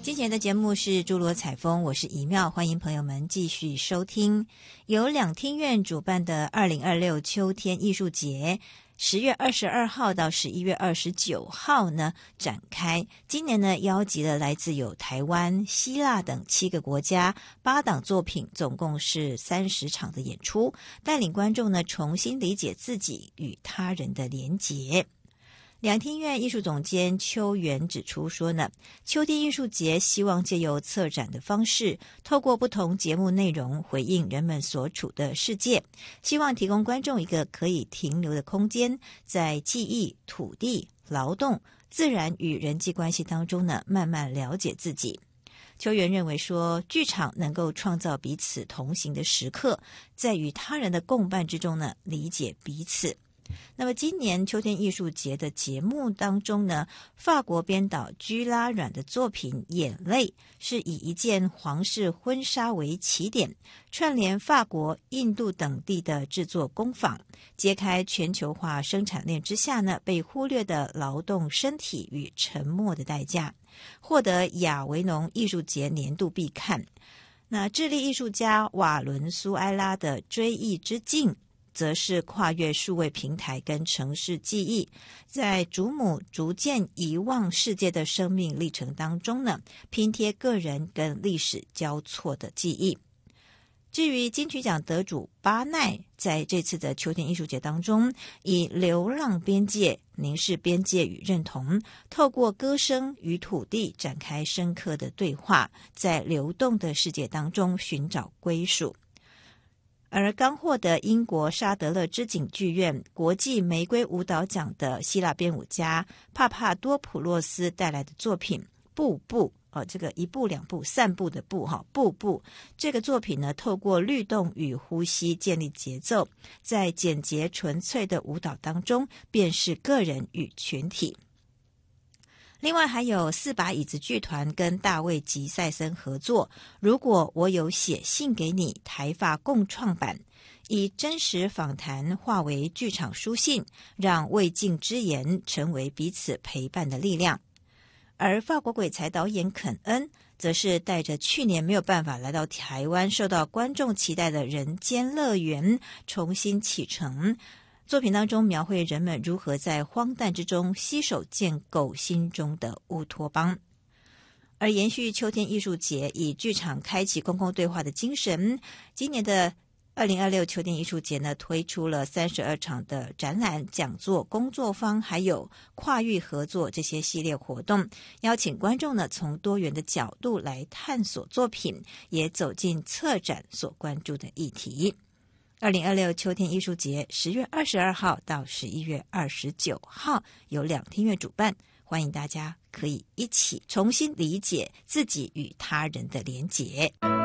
今天的节目是诸罗采风，我是怡妙，欢迎朋友们继续收听由两厅院主办的2026秋天艺术节10月22号到11月29号呢展开。今年呢邀集了来自有台湾、希腊等7个国家8档作品，总共是30场的演出，带领观众呢重新理解自己与他人的连结。两厅院艺术总监邱元指出说呢，秋天艺术节希望借由策展的方式，透过不同节目内容回应人们所处的世界，希望提供观众一个可以停留的空间，在记忆、土地、劳动、自然与人际关系当中呢，慢慢了解自己。邱元认为说，剧场能够创造彼此同行的时刻，在与他人的共伴之中呢，理解彼此。那么今年秋天艺术节的节目当中呢，法国编导居拉阮的作品《眼泪》是以一件皇室婚纱为起点，串联法国、印度等地的制作工坊，揭开全球化生产链之下呢被忽略的劳动身体与沉默的代价，获得亚维农艺术节年度必看。那智利艺术家瓦伦苏埃拉的追忆之境则是跨越数位平台跟城市记忆，在祖母逐渐遗忘世界的生命历程当中呢，拼贴个人跟历史交错的记忆。至于金曲奖得主巴奈，在这次的秋天艺术节当中，以流浪边界凝视边界与认同，透过歌声与土地展开深刻的对话，在流动的世界当中寻找归属。而刚获得英国沙德勒织锦剧院国际玫瑰舞蹈奖的希腊编舞家帕帕多普洛斯带来的作品《步步》，这个一步两步散步的步，步步这个作品呢，透过律动与呼吸建立节奏，在简洁纯粹的舞蹈当中辨识个人与群体。另外还有4把椅子剧团跟大卫吉赛森合作，如果我有写信给你台法共创版，以真实访谈化为剧场书信，让未尽之言成为彼此陪伴的力量。而法国鬼才导演肯恩则是带着去年没有办法来到台湾受到观众期待的人间乐园重新启程，作品当中描绘人们如何在荒诞之中携手建构心中的乌托邦。而延续秋天艺术节以剧场开启公共对话的精神，今年的2026秋天艺术节呢，推出了32场的展览、讲座、工作坊，还有跨域合作这些系列活动，邀请观众呢从多元的角度来探索作品，也走进策展所关注的议题。2026秋天艺术节10月22号到11月29号由两厅院主办，欢迎大家可以一起重新理解自己与他人的连结。